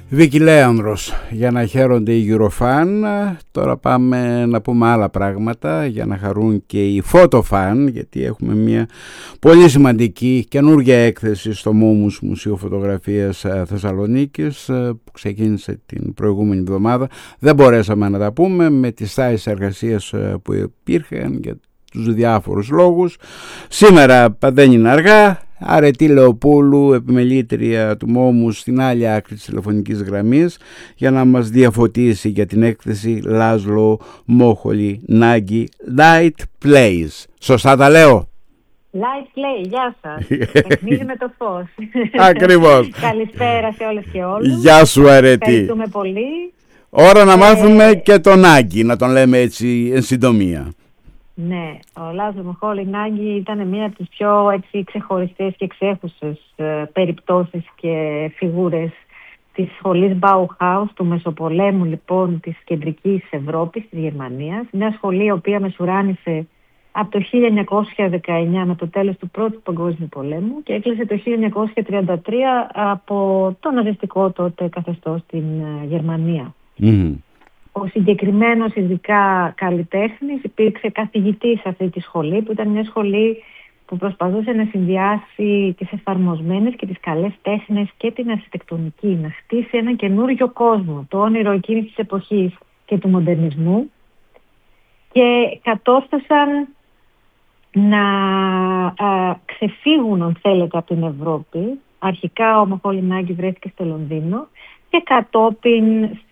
Βίκη Λέανδρος, για να χαίρονται οι Eurofan. Τώρα πάμε να πούμε άλλα πράγματα για να χαρούν και οι Photofan, γιατί έχουμε μια πολύ σημαντική καινούργια έκθεση στο Momus Μουσείο Φωτογραφίας Θεσσαλονίκης που ξεκίνησε την προηγούμενη εβδομάδα. Δεν μπορέσαμε να τα πούμε με τις τάσεις εργασίας που υπήρχαν για τους διάφορους λόγους. Σήμερα δεν είναι αργά. Αρετή Λεοπούλου, επιμελήτρια του Momus, στην άλλη άκρη της τηλεφωνικής γραμμής, για να μας διαφωτίσει για την έκθεση Λάζλο Μόχολη Νάγκη Light Plays. Σωστά τα λέω? Light Play, γεια σας. Παιχνίδι με το φως. Ακριβώς. Καλησπέρα σε όλες και όλους. Γεια σου Αρετή. Ευχαριστούμε πολύ. Ώρα να μάθουμε και τον Νάγκη, να τον λέμε έτσι εν συντομία. Ναι, ο Λάζλο Μόχολη Νάγκη ήταν μία από τις πιο ξεχωριστές και εξέχουσες περιπτώσεις και φιγούρες της σχολής Bauhaus του Μεσοπολέμου, λοιπόν, της κεντρικής Ευρώπης, της Γερμανίας. Μια σχολή η οποία μεσουράνησε από το 1919 με το τέλος του Πρώτου Παγκόσμιου Πολέμου και έκλεισε το 1933 από το ναζιστικό τότε καθεστώς στην Γερμανία. Ο συγκεκριμένος ειδικά καλλιτέχνης υπήρξε καθηγητής σε αυτή τη σχολή, που ήταν μια σχολή που προσπαθούσε να συνδυάσει τις εφαρμοσμένες και τις καλές τέχνες και την αρχιτεκτονική, να χτίσει ένα καινούριο κόσμο, το όνειρο εκείνης της εποχής και του μοντερνισμού, και κατόρθωσαν να ξεφύγουν, αν θέλετε, από την Ευρώπη. Αρχικά ο Μόχολη Νάγκη βρέθηκε στο Λονδίνο και κατόπιν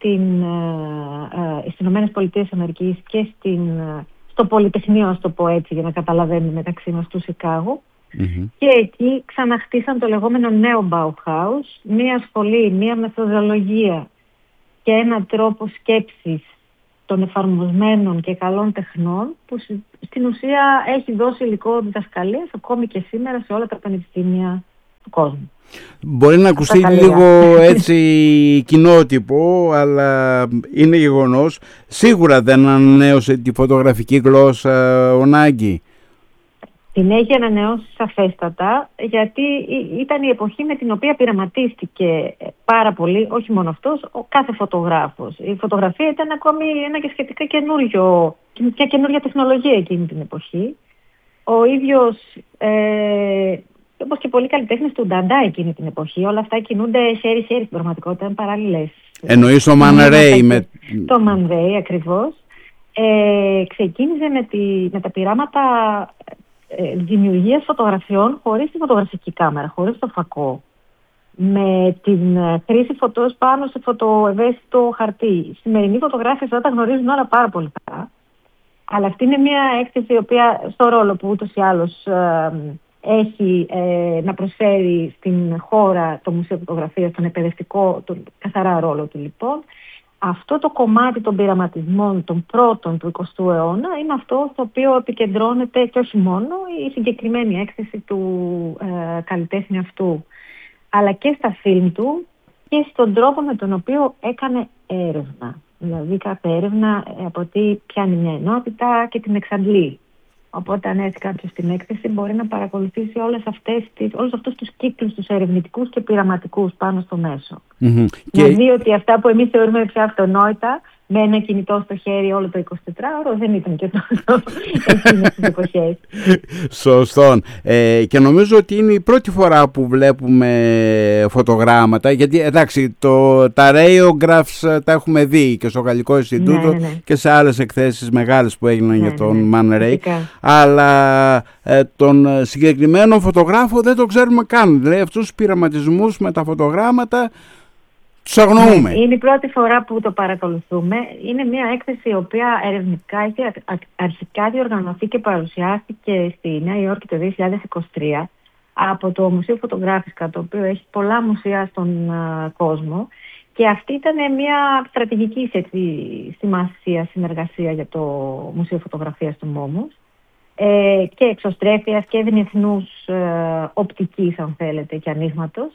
στις Ηνωμένες Πολιτείες Αμερικής και στο Πολυτεχνείο, ας το πω έτσι για να καταλαβαίνουμε μεταξύ μας, του Σικάγο. Και εκεί ξαναχτίσαν το λεγόμενο νέο Bauhaus, μία σχολή, μία μεθοδολογία και ένα τρόπο σκέψης των εφαρμοσμένων και καλών τεχνών που στην ουσία έχει δώσει υλικό διδασκαλίας ακόμη και σήμερα σε όλα τα πανεπιστήμια του κόσμου. Μπορεί να ακουστεί λίγο έτσι κοινότυπο, αλλά είναι γεγονός. Σίγουρα δεν ανανέωσε τη φωτογραφική γλώσσα ο Νάγκη. Την έχει ανανεώσει σαφέστατα, γιατί ήταν η εποχή με την οποία πειραματίστηκε πάρα πολύ, όχι μόνο αυτός, ο κάθε φωτογράφος. Η φωτογραφία ήταν ακόμη ένα και σχετικά μια καινούργια τεχνολογία εκείνη την εποχή. Ο ίδιος, όπως και πολλοί καλλιτέχνες του Νταντά εκείνη την εποχή, όλα αυτά κινούνται χέρι-χέρι στην πραγματικότητα, είναι παράλληλες. Εννοείς το Man Ray? Το Man Ray, ακριβώς. Ξεκίνησε με τα πειράματα δημιουργίας φωτογραφιών χωρίς τη φωτογραφική κάμερα, χωρίς το φακό. Με την χρήση φωτός πάνω σε φωτοευαίσθητο χαρτί. Οι σημερινοί φωτογράφοι θα τα γνωρίζουν όλα πάρα πολύ καλά. Αλλά αυτή είναι μια έκθεση η οποία, στο ρόλο που ούτως ή άλλως έχει να προσφέρει στην χώρα το Μουσείο Φωτογραφίας, τον εκπαιδευτικό, τον καθαρά ρόλο του, λοιπόν, αυτό το κομμάτι των πειραματισμών των πρώτων του 20ου αιώνα είναι αυτό στο οποίο επικεντρώνεται και όχι μόνο η συγκεκριμένη έκθεση του καλλιτέχνη αυτού, αλλά και στα φιλμ του και στον τρόπο με τον οποίο έκανε έρευνα. Δηλαδή κάθε έρευνα από τι πιάνει μια ενότητα και την εξαντλεί. Οπότε αν έρθει κάποιος στην έκθεση μπορεί να παρακολουθήσει όλους αυτούς τους κύκλους, τους ερευνητικούς και πειραματικούς πάνω στο μέσο. Να δει ότι αυτά που εμείς θεωρούμε πια αυτονόητα, με ένα κινητό στο χέρι όλο το 24ωρο, δεν ήταν και τόσο εκείνες τις εποχές. Σωστό. Και νομίζω ότι είναι η πρώτη φορά που βλέπουμε φωτογράμματα, γιατί εντάξει τα radiographs τα έχουμε δει και στο Γαλλικό Ινστιτούτο και σε άλλες εκθέσεις μεγάλες που έγιναν για τον Man Ray, αλλά τον συγκεκριμένο φωτογράφο δεν το ξέρουμε καν. Δηλαδή αυτούς τους πειραματισμούς με τα φωτογράμματα τους αγνοούμε. Είναι η πρώτη φορά που το παρακολουθούμε. Είναι μια έκθεση η οποία ερευνητικά έχει αρχικά διοργανωθεί και παρουσιάστηκε στη Νέα Υόρκη το 2023 από το Μουσείο Φωτογράφισκα, το οποίο έχει πολλά μουσεία στον κόσμο, και αυτή ήταν μια στρατηγική σημασία συνεργασία για το Μουσείο Φωτογραφίας του Momus και εξωστρέφειας και διεθνούς οπτικής, αν θέλετε, και ανοίγματος.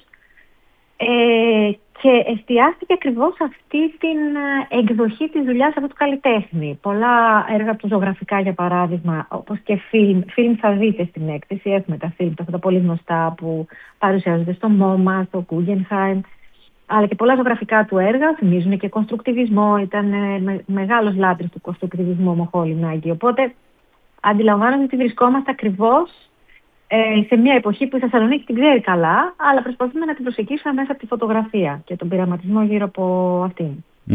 Και εστιάστηκε ακριβώς αυτή την εκδοχή της δουλειάς αυτού του καλλιτέχνη. Πολλά έργα από του ζωγραφικά, για παράδειγμα, όπως και φιλμ θα δείτε στην έκθεση. Έχουμε τα φιλμ, αυτά τα πολύ γνωστά που παρουσιάζονται στο MoMA, στο Guggenheim. αλλά και πολλά ζωγραφικά του έργα θυμίζουν και κονστρουκτιβισμό. Ήταν μεγάλος λάτρης του κονστρουκτιβισμού ο Μολυνάκη. Οπότε αντιλαμβάνομαι ότι βρισκόμαστε ακριβώς σε μια εποχή που η Θεσσαλονίκη την ξέρει καλά, αλλά προσπαθούμε να την προσεγγίσουμε μέσα από τη φωτογραφία και τον πειραματισμό γύρω από αυτήν.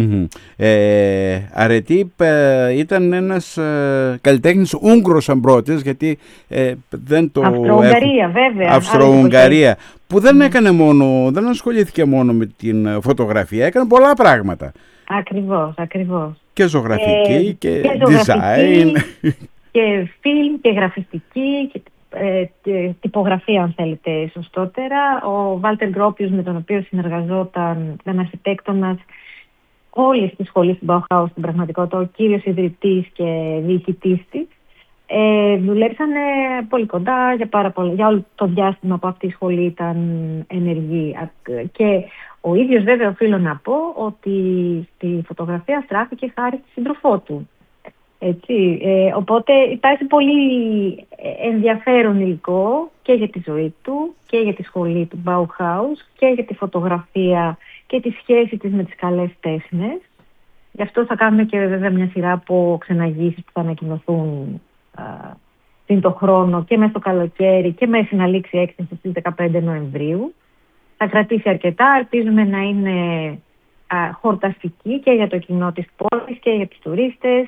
Αρετή ήταν ένας καλλιτέχνης Ούγγρος Αμπρότης, γιατί δεν το Αυστρο-Ουγγαρία, βέβαια. Αυστρο-Ουγγαρία, που δεν έκανε μόνο, δεν ασχολήθηκε μόνο με την φωτογραφία, έκανε πολλά πράγματα. Ακριβώς. Και ζωγραφική και design. Και φιλμ και γραφιστική και τυπογραφία, αν θέλετε σωστότερα. Ο Βάλτερ Γκρόπιους, με τον οποίο συνεργαζόταν, ήταν αρχιτέκτονας όλης της σχολής του Bauhaus στην πραγματικότητα, ο κύριος ιδρυτής και διοικητής της. Δουλέψανε πολύ κοντά για όλο το διάστημα που αυτή η σχολή ήταν ενεργή. Και ο ίδιος, βέβαια, οφείλω να πω ότι στη φωτογραφία στράφηκε χάρη στη σύντροφό του. Έτσι, οπότε υπάρχει πολύ ενδιαφέρον υλικό και για τη ζωή του και για τη σχολή του Bauhaus και για τη φωτογραφία και τη σχέση της με τις καλές τέχνες. Γι' αυτό θα κάνουμε και βέβαια μια σειρά από ξεναγήσεις που θα ανακοινωθούν στην το χρόνο και μέσα στο καλοκαίρι και μέχρι να λήξει έκθεση στις 15 Νοεμβρίου. Θα κρατήσει αρκετά, ελπίζουμε να είναι χορταστική και για το κοινό της πόλης και για τους τουρίστες.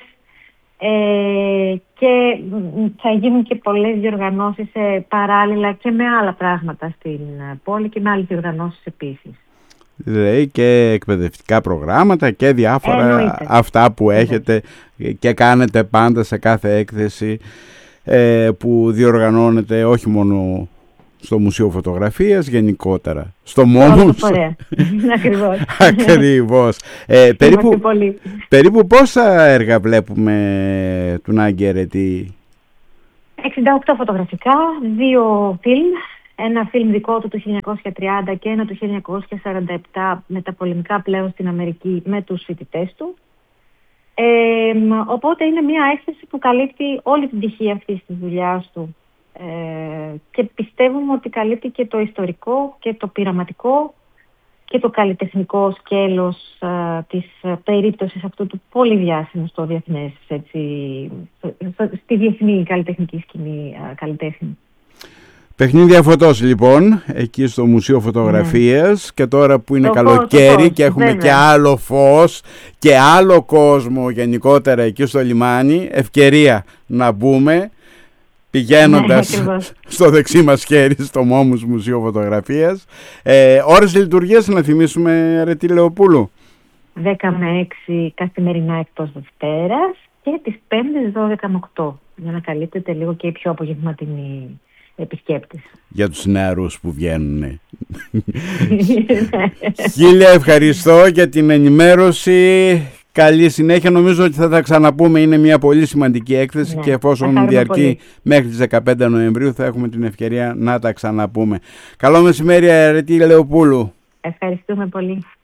Και θα γίνουν και πολλές διοργανώσεις παράλληλα και με άλλα πράγματα στην πόλη και με άλλες διοργανώσεις επίσης. Δηλαδή και εκπαιδευτικά προγράμματα και διάφορα αυτά που έχετε και κάνετε πάντα σε κάθε έκθεση που διοργανώνεται όχι μόνο στο Μουσείο Φωτογραφίας, γενικότερα. Στο Μόμους. Ακριβώς. Περίπου πόσα έργα βλέπουμε του Νάγκη Αρετή? 68 φωτογραφικά, 2 φιλμ. Ένα φιλμ δικό του 1930 και ένα του 1947 με τα πολεμικά πλέον στην Αμερική με τους φοιτητές του. Οπότε είναι μια έκθεση που καλύπτει όλη την πτυχή αυτής της δουλειάς του. Και πιστεύουμε ότι καλύπτει και το ιστορικό και το πειραματικό και το καλλιτεχνικό σκέλος της περίπτωσης αυτού του πολύ διάσημου στο διεθνές, στη διεθνή καλλιτεχνική σκηνή καλλιτέχνη. Παιχνίδια φωτός λοιπόν, εκεί στο Μουσείο Φωτογραφίας, και τώρα που είναι καλοκαίρι και έχουμε και άλλο φως και άλλο κόσμο γενικότερα εκεί στο λιμάνι, ευκαιρία να μπούμε πηγαίνοντας στο δεξί μας χέρι στο Μόμους Μουσείο Φωτογραφίας. Ώρες λειτουργίας να θυμίσουμε, Αρετή Λεοπούλου. 10 με 6 καθημερινά εκτός Δευτέρας και τις 5 12 με 8, για να καλύπτεται λίγο και οι πιο απογευματινοί επισκέπτες. Για τους νεαρούς που βγαίνουν. Χίλια ευχαριστώ για την ενημέρωση. Καλή συνέχεια. Νομίζω ότι θα τα ξαναπούμε. Είναι μια πολύ σημαντική έκθεση και εφόσον διαρκεί μέχρι τις 15 Νοεμβρίου θα έχουμε την ευκαιρία να τα ξαναπούμε. Καλό μεσημέρι, Αρετή Λεοπούλου. Ευχαριστούμε πολύ.